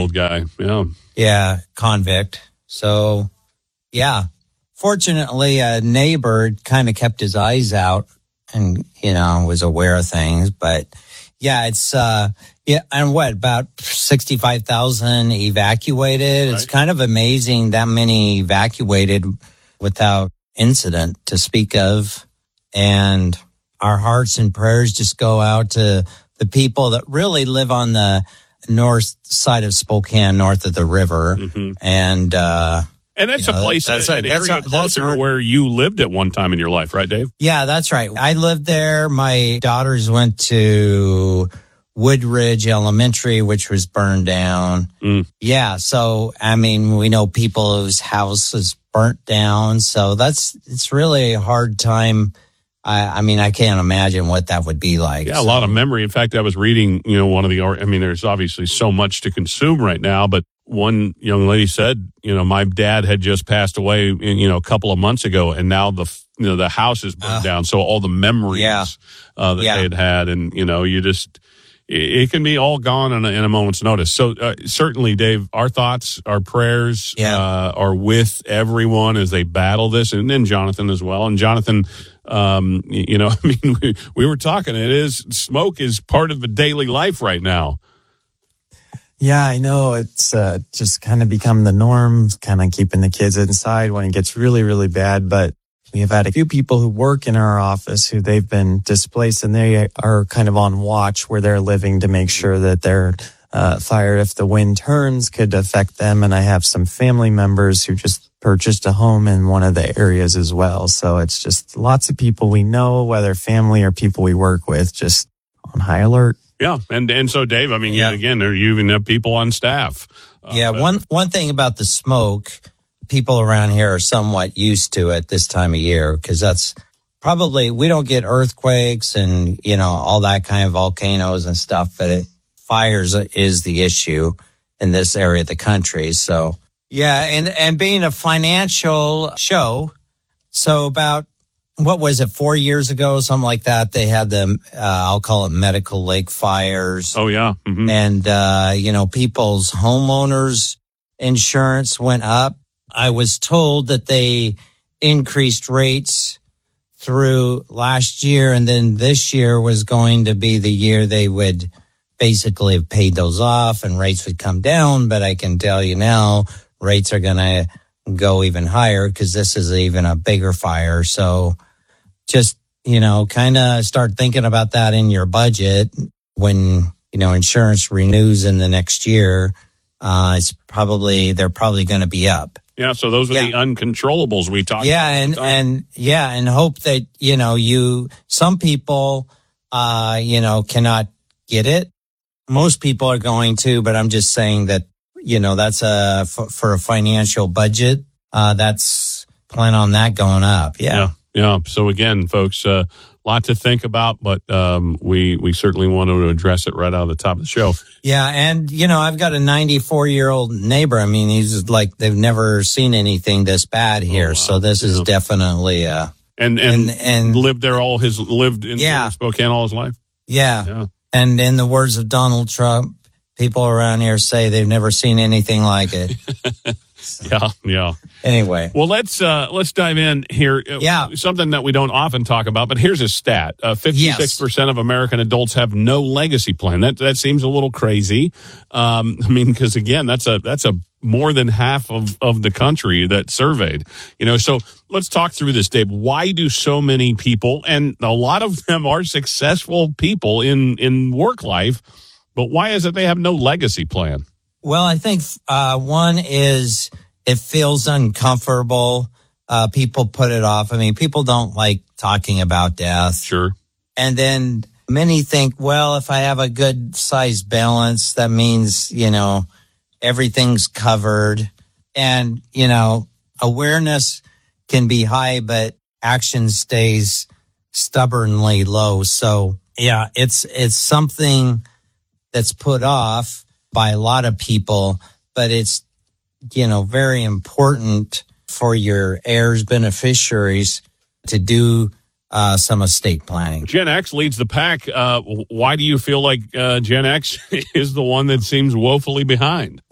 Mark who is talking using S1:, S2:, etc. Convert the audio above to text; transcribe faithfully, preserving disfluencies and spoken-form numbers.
S1: old guy. Yeah.
S2: Yeah, convict. So, yeah. Fortunately, a neighbor kind of kept his eyes out and, you know, was aware of things. But, yeah, it's, uh, yeah, and what, about sixty-five thousand evacuated? Right. It's kind of amazing that many evacuated without incident to speak of. And our hearts and prayers just go out to the people that really live on the north side of Spokane, north of the river. Mm-hmm. And, uh,
S1: and that's
S2: you know,
S1: a place,
S2: that's
S1: an
S2: a, that's
S1: area
S2: a,
S1: closer
S2: that's a,
S1: where you lived at one time in your life, right, Dave?
S2: Yeah, that's right. I lived there. My daughters went to Woodridge Elementary, which was burned down. Mm. Yeah, so, I mean, we know people whose house was burnt down. So that's, it's really a hard time. I, I mean, I can't imagine what that would be like.
S1: Yeah,
S2: so.
S1: A lot of memory. In fact, I was reading, you know, one of the, I mean, there's obviously so much to consume right now, but one young lady said, you know, my dad had just passed away, you know, a couple of months ago, and now the, you know, the house is burned uh, down. So all the memories
S2: yeah.
S1: uh, that yeah. they had had, and, you know, you just, it can be all gone in a, in a moment's notice. So uh, certainly, Dave, our thoughts, our prayers
S2: yeah.
S1: uh, are with everyone as they battle this, and then Jonathan as well. And Jonathan, um, you know, I mean, we, we were talking, it is, smoke is part of the daily life right now.
S3: Yeah, I know. It's uh, just kind of become the norm, kind of keeping the kids inside when it gets really, really bad. But we have had a few people who work in our office who they've been displaced, and they are kind of on watch where they're living to make sure that their uh, fire, if the wind turns, could affect them. And I have some family members who just purchased a home in one of the areas as well. So it's just lots of people we know, whether family or people we work with, just on high alert.
S1: Yeah, and and so, Dave, I mean, yeah. again, there you even have people on staff.
S2: Uh, yeah, one one thing about the smoke, people around here are somewhat used to it this time of year, because that's probably, we don't get earthquakes and, you know, all that kind of volcanoes and stuff, but it, fires is the issue in this area of the country. So, yeah, and, and being a financial show, so about, what was it, four years ago, something like that, they had the, uh, I'll call it medical lake fires.
S1: Oh, yeah. Mm-hmm.
S2: And, uh, you know, people's homeowners insurance went up. I was told that they increased rates through last year, and then this year was going to be the year they would basically have paid those off and rates would come down. But I can tell you now, rates are going to go even higher because this is even a bigger fire. So just, you know, kind of start thinking about that in your budget when, you know, insurance renews in the next year. Uh, it's probably, they're probably going to be up.
S1: Yeah. So those are
S2: yeah.
S1: the uncontrollables we talked
S2: yeah,
S1: about.
S2: And, and yeah. And hope that, you know, you, some people, uh, you know, cannot get it. Most people are going to, but I'm just saying that, you know, that's a, for, for a financial budget, uh, that's plan on that going up. Yeah.
S1: Yeah. Yeah. So again, folks, a uh, lot to think about, but um, we we certainly wanted to address it right out of the top of the show.
S2: Yeah, and you know, I've got a ninety-four year old neighbor. I mean, he's like they've never seen anything this bad here, oh, wow. so this is yeah. definitely uh
S1: and, and and and lived there all his lived in
S2: yeah.
S1: Spokane all his life.
S2: Yeah.
S1: yeah,
S2: and in the words of Donald Trump, people around here say they've never seen anything like it.
S1: So. Yeah, yeah.
S2: Anyway,
S1: well, let's uh, let's dive in here.
S2: Yeah,
S1: something that we don't often talk about, but here's a stat: uh, fifty-six percent of American adults have no legacy plan. That that seems a little crazy. Um, I mean, because again, that's a that's a more than half of of the country that surveyed. You know, so let's talk through this, Dave. Why do so many people, and a lot of them are successful people in in work life, but why is it they have no legacy plan?
S2: Well, I think uh, one is it feels uncomfortable. Uh, people put it off. I mean, people don't like talking about death.
S1: Sure.
S2: And then many think, well, if I have a good sized balance, that means, you know, everything's covered. And, you know, awareness can be high, but action stays stubbornly low. So, yeah, it's it's something that's put off by a lot of people, but it's, you know, very important for your heirs, beneficiaries to do uh, some estate planning.
S1: Gen X leads the pack. Uh, why do you feel like uh, Gen X is the one that seems woefully behind?